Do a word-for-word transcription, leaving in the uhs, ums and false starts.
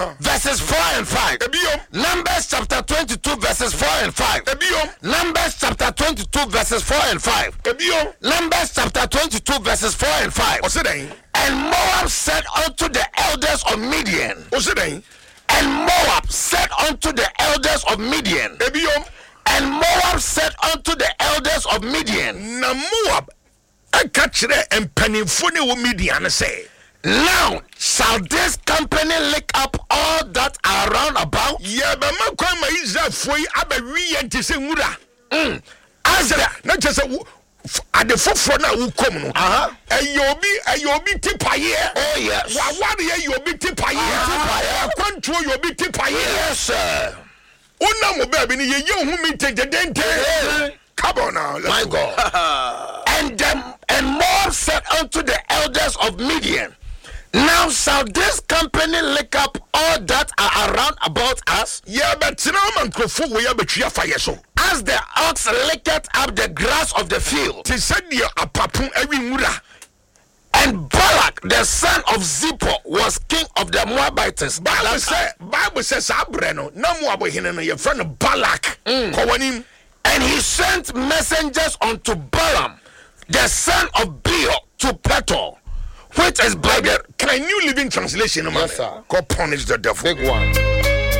uh-huh. verses four and five. Numbers chapter twenty-two verses four and five. Numbers chapter twenty-two verses four and five. Numbers chapter twenty-two verses four and five. And Moab said unto the elders of Midian. And Moab said unto the elders of Midian. And Moab said unto the elders of Midian. Now Moab, I catch it and penny funny with Midian say. Now shall this company lick up all that are round about? Yeah, but my grandma is that for you. I be we and to say Muda. As the not just at the forefront now who come. Uh huh. And you'll be and you'll be tipa here. Oh yes. What what year you'll be tipa here? Control you'll be tipa here. Yes sir. Oh no, my baby, you young who me take the dente. Come on now, my God. And them and Moab said unto the elders of Midian. Now shall this company lick up all that are around about us? Yeah, but now man crofo we are betwea fire so. As the ox licketh up the grass of the field. Te said the apapun every mura. And Balak, the son of Zippor, was king of the Moabites. Bible says, Bible says, Abreno, no Moab hino your friend Balak. Mm. And he sent messengers unto Balaam, the son of Beor, to Petor. Which is by the Can I New Living Translation? Yes, sir. God punish the devil. Big one.